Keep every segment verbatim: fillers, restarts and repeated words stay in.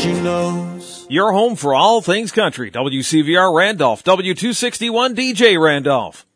she knows. Your home for all things country. W C V R Randolph, W two sixty-one D J Randolph.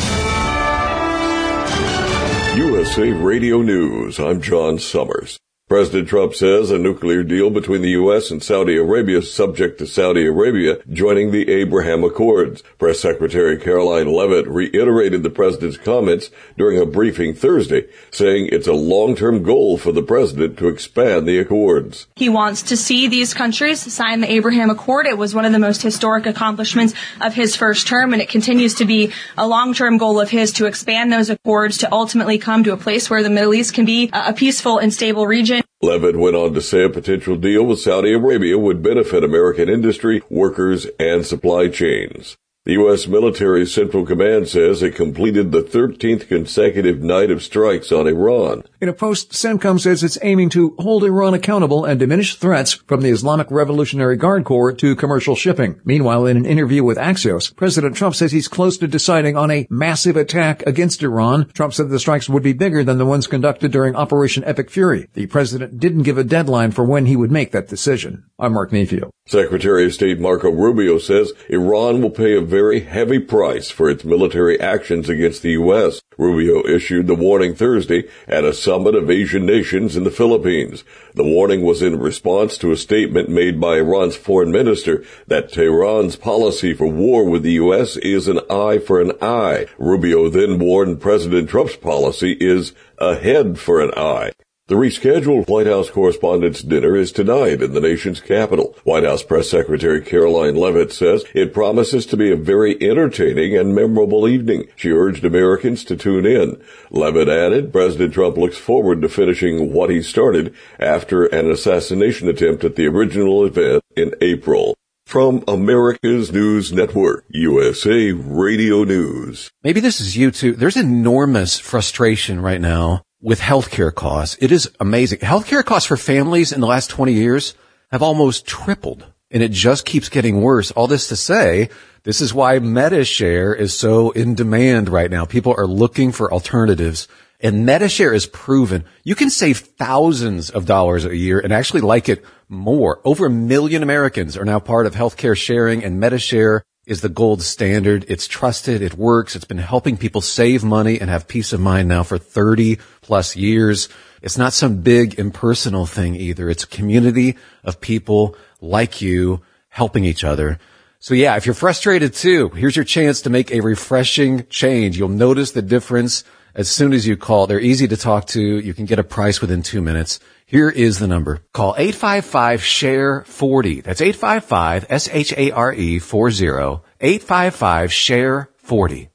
U S A Radio News. I'm John Summers. President Trump says a nuclear deal between the U S and Saudi Arabia is subject to Saudi Arabia joining the Abraham Accords. Press Secretary Caroline Leavitt reiterated the president's comments during a briefing Thursday, saying it's a long-term goal for the president to expand the accords. He wants to see these countries sign the Abraham Accord. It was one of the most historic accomplishments of his first term, and it continues to be a long-term goal of his to expand those accords to ultimately come to a place where the Middle East can be a peaceful and stable region. Leavitt went on to say a potential deal with Saudi Arabia would benefit American industry, workers, and supply chains. The U S military Central Command says it completed the thirteenth consecutive night of strikes on Iran. In a post, CENTCOM says it's aiming to hold Iran accountable and diminish threats from the Islamic Revolutionary Guard Corps to commercial shipping. Meanwhile, in an interview with Axios, President Trump says he's close to deciding on a massive attack against Iran. Trump said the strikes would be bigger than the ones conducted during Operation Epic Fury. The president didn't give a deadline for when he would make that decision. I'm Mark Mayfield. Secretary of State Marco Rubio says Iran will pay a very heavy price for its military actions against the U S. Rubio issued the warning Thursday at a summit of Asian nations in the Philippines. The warning was in response to a statement made by Iran's foreign minister that Tehran's policy for war with the U S is an eye for an eye. Rubio then warned President Trump's policy is a head for an eye. The rescheduled White House Correspondents' Dinner is tonight in the nation's capital. White House Press Secretary Caroline Leavitt says it promises to be a very entertaining and memorable evening. She urged Americans to tune in. Leavitt added President Trump looks forward to finishing what he started after an assassination attempt at the original event in April. From America's News Network, U S A Radio News. Maybe this is you too. There's enormous frustration right now with healthcare costs. It is amazing. Healthcare costs for families in the last twenty years have almost tripled, and it just keeps getting worse. All this to say, this is why MediShare is so in demand right now. People are looking for alternatives, and MediShare is proven. You can save thousands of dollars a year and actually like it more. Over a million Americans are now part of healthcare sharing, and MediShare is the gold standard. It's trusted. It works. It's been helping people save money and have peace of mind now for thirty plus years. It's not some big impersonal thing either. It's a community of people like you helping each other. So yeah, if you're frustrated too, here's your chance to make a refreshing change. You'll notice the difference as soon as you call. They're easy to talk to. You can get a price within two minutes. Here is the number. Call eight five five, S H A R E, forty. That's eight five five, S H A R E, forty. eight five five, S H A R E, forty.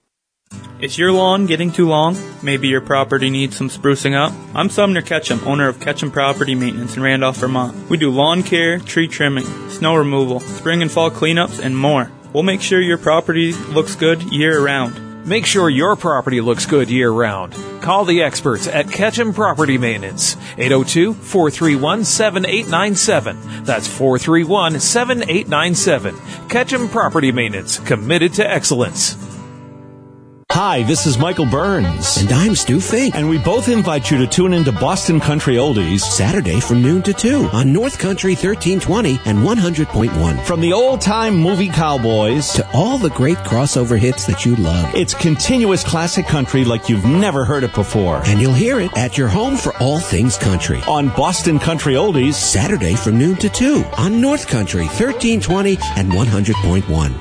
Is your lawn getting too long? Maybe your property needs some sprucing up? I'm Sumner Ketchum, owner of Ketchum Property Maintenance in Randolph, Vermont. We do lawn care, tree trimming, snow removal, spring and fall cleanups, and more. We'll make sure your property looks good year-round. Make sure your property looks good year-round. Call the experts at Ketchum Property Maintenance, eight oh two, four three one, seven eight nine seven. That's four three one, seven eight nine seven. Ketchum Property Maintenance, committed to excellence. Hi, this is Michael Burns. And I'm Stu Fink. And we both invite you to tune into Boston Country Oldies Saturday from noon to two on North Country thirteen twenty and one hundred point one. From the old-time movie cowboys to all the great crossover hits that you love. It's continuous classic country like you've never heard it before. And you'll hear it at your home for all things country. On Boston Country Oldies Saturday from noon to two on North Country thirteen twenty and one hundred point one.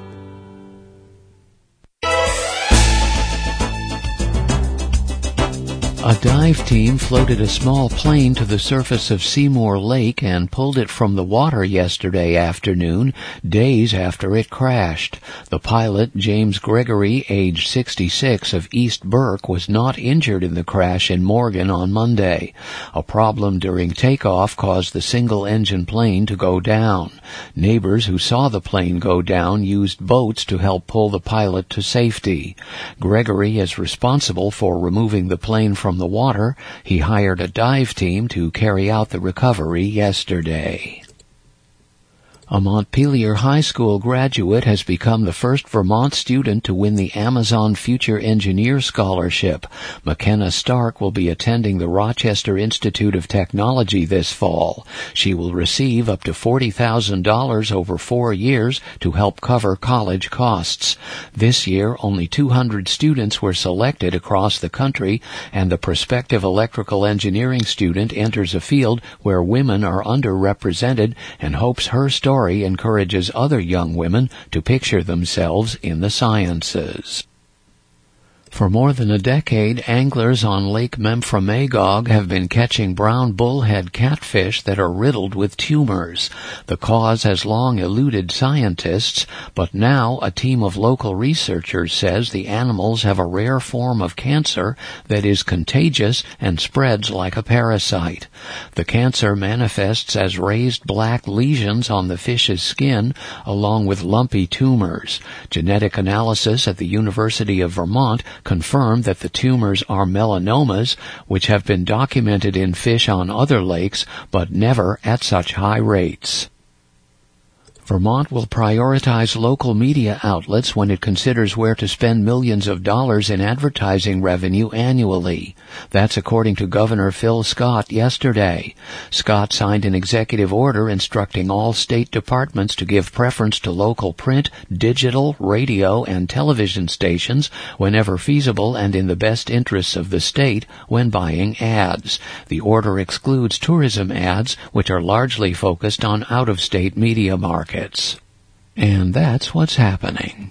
A dive team floated a small plane to the surface of Seymour Lake and pulled it from the water yesterday afternoon, days after it crashed. The pilot, James Gregory, age sixty-six, of East Burke, was not injured in the crash in Morgan on Monday. A problem during takeoff caused the single-engine plane to go down. Neighbors who saw the plane go down used boats to help pull the pilot to safety. Gregory is responsible for removing the plane from the water. He hired a dive team to carry out the recovery yesterday. A Montpelier High School graduate has become the first Vermont student to win the Amazon Future Engineer Scholarship. McKenna Stark will be attending the Rochester Institute of Technology this fall. She will receive up to forty thousand dollars over four years to help cover college costs. This year, only two hundred students were selected across the country, and the prospective electrical engineering student enters a field where women are underrepresented and hopes her story encourages other young women to picture themselves in the sciences. For more than a decade, anglers on Lake Memphremagog have been catching brown bullhead catfish that are riddled with tumors. The cause has long eluded scientists, but now a team of local researchers says the animals have a rare form of cancer that is contagious and spreads like a parasite. The cancer manifests as raised black lesions on the fish's skin, along with lumpy tumors. Genetic analysis at the University of Vermont confirmed that the tumors are melanomas, which have been documented in fish on other lakes, but never at such high rates. Vermont will prioritize local media outlets when it considers where to spend millions of dollars in advertising revenue annually. That's according to Governor Phil Scott yesterday. Scott signed an executive order instructing all state departments to give preference to local print, digital, radio, and television stations whenever feasible and in the best interests of the state when buying ads. The order excludes tourism ads, which are largely focused on out-of-state media markets. And that's what's happening.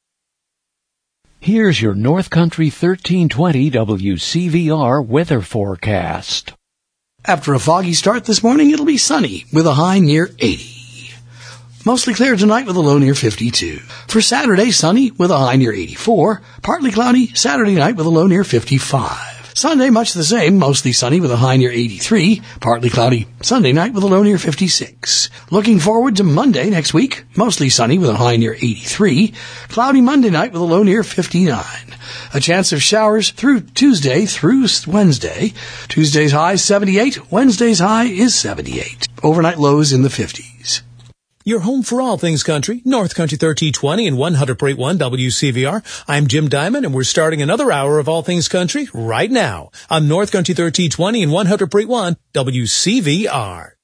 Here's your North Country thirteen twenty W C V R weather forecast. After a foggy start this morning, it'll be sunny with a high near eighty. Mostly clear tonight with a low near fifty-two. For Saturday, sunny with a high near eighty-four. Partly cloudy Saturday night with a low near fifty-five. Sunday, much the same, mostly sunny with a high near eighty-three, partly cloudy Sunday night with a low near fifty-six. Looking forward to Monday next week, mostly sunny with a high near eighty-three, cloudy Monday night with a low near fifty-nine. A chance of showers through Tuesday through Wednesday. Tuesday's high is seventy-eight, Wednesday's high is seventy-eight. Overnight lows in the fifties. Your home for all things country, North Country thirteen twenty and one hundred point one W C V R. I'm Jim Diamond, and we're starting another hour of all things country right now on North Country thirteen twenty and one hundred point one W C V R.